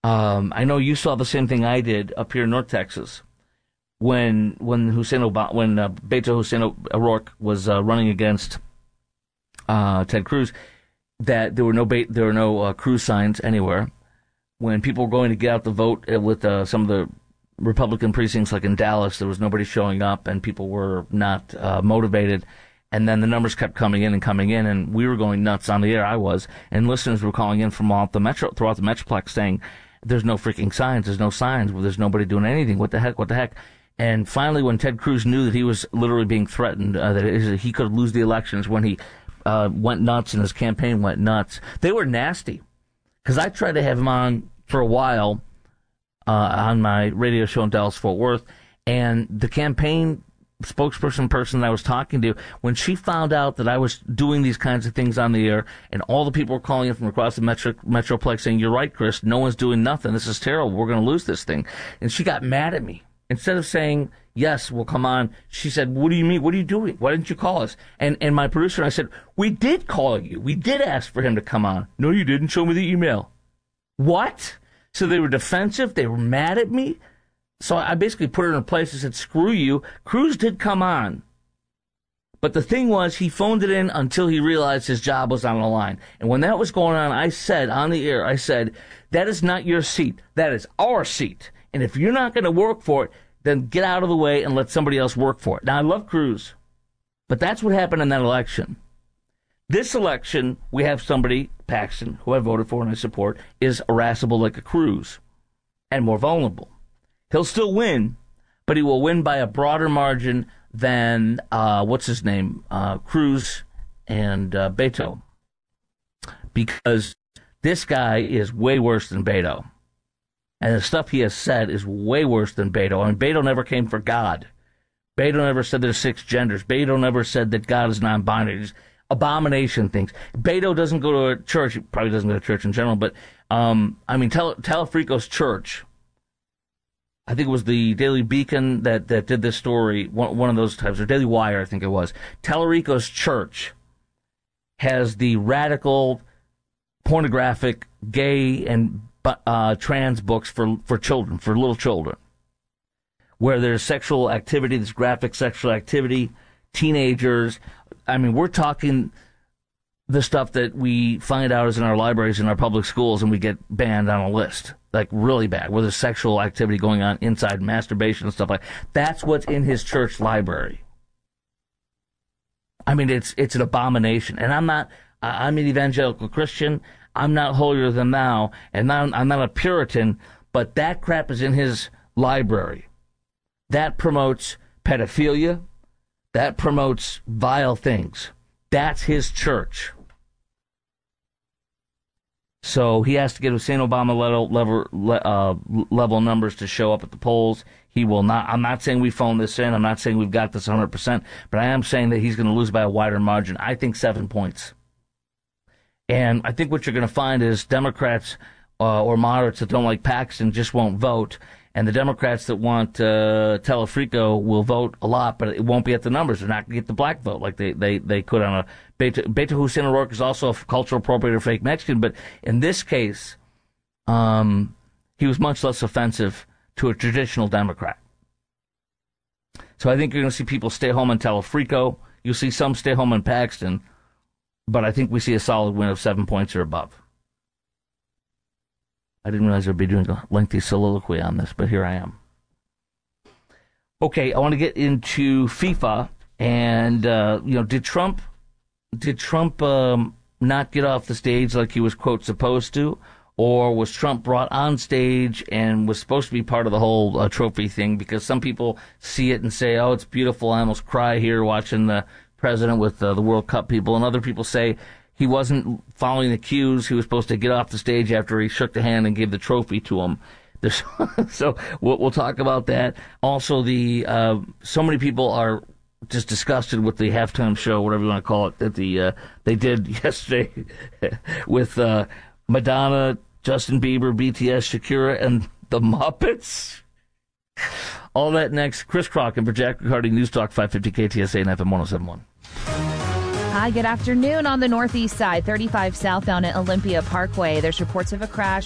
I know you saw the same thing I did up here in North Texas when Beto Hussein O'Rourke was running against Ted Cruz, that there were no Cruz signs anywhere. When people were going to get out the vote with some of the Republican precincts, like in Dallas, there was nobody showing up, and people were not motivated. And then the numbers kept coming in, and we were going nuts on the air. I was, and listeners were calling in from throughout the Metroplex saying, "There's no freaking signs. There's no signs. There's nobody doing anything. What the heck? What the heck?" And finally, when Ted Cruz knew that he was literally being threatened, that he could lose the elections, when he went nuts and his campaign went nuts, they were nasty. Because I tried to have him on for a while on my radio show in Dallas-Fort Worth, and the campaign spokesperson person that I was talking to, when she found out that I was doing these kinds of things on the air, and all the people were calling in from across the Metroplex saying, "You're right, Chris, no one's doing nothing. This is terrible. We're going to lose this thing." And she got mad at me. Instead of saying, "Yes, we'll come on," she said, "What do you mean? What are you doing? Why didn't you call us?" And my producer and I said, "We did call you. We did ask for him to come on." "No, you didn't. Show me the email." What? So they were defensive. They were mad at me. So I basically put her in a place and said, "Screw you." Cruz did come on. But the thing was, he phoned it in until he realized his job was on the line. And when that was going on, I said on the air, "That is not your seat. That is our seat. And if you're not going to work for it, then get out of the way and let somebody else work for it." Now, I love Cruz, but that's what happened in that election. This election, we have somebody, Paxton, who I voted for and I support, is irascible like a Cruz and more vulnerable. He'll still win, but he will win by a broader margin than, Cruz and Beto. Because this guy is way worse than Beto. And the stuff he has said is way worse than Beto. I mean, Beto never came for God. Beto never said there's 6 genders. Beto never said that God is non-binary. Just abomination things. Beto doesn't go to a church. He probably doesn't go to church in general, but, Telefrico's church, I think it was the Daily Beacon that did this story, one of those types, or Daily Wire, I think it was. Telefrico's church has the radical, pornographic, gay, and trans books for children, for little children, where there's sexual activity, there's graphic sexual activity, teenagers. I mean, we're talking the stuff that we find out is in our libraries, in our public schools, and we get banned on a list, like really bad, where there's sexual activity going on inside, masturbation and stuff like that. That's what's in his church library. I mean, it's an abomination. And I'm an evangelical Christian. I'm not holier than thou, and I'm not a Puritan, but that crap is in his library. That promotes pedophilia. That promotes vile things. That's his church. So he has to get Hussein Obama level numbers to show up at the polls. He will not. I'm not saying we phoned this in. I'm not saying we've got this 100%, but I am saying that he's going to lose by a wider margin. I think 7 points. And I think what you're going to find is Democrats or moderates that don't like Paxton just won't vote. And the Democrats that want Telefrico will vote a lot, but it won't be at the numbers. They're not going to get the black vote like they could on a Beto Hussein O'Rourke is also a cultural appropriator, fake Mexican. But in this case, he was much less offensive to a traditional Democrat. So I think you're going to see people stay home in Telefrico. You'll see some stay home in Paxton. But I think we see a solid win of 7 points or above. I didn't realize I'd be doing a lengthy soliloquy on this, but here I am. Okay, I want to get into FIFA, and did Trump not get off the stage like he was, quote, supposed to, or was Trump brought on stage and was supposed to be part of the whole trophy thing? Because some people see it and say, "Oh, it's beautiful. I almost cry here watching the president with the World Cup people," and other people say he wasn't following the cues. He was supposed to get off the stage after he shook the hand and gave the trophy to him. So we'll talk about that. Also, so many people are just disgusted with the halftime show, whatever you want to call it, that they did yesterday with Madonna, Justin Bieber, BTS, Shakira, and the Muppets. All that next. Chris Crock and for Jack Riccardi, News Talk 550 KTSA and FM 107.1. Hi, good afternoon. On the northeast side, 35 southbound at Olympia Parkway, there's reports of a crash.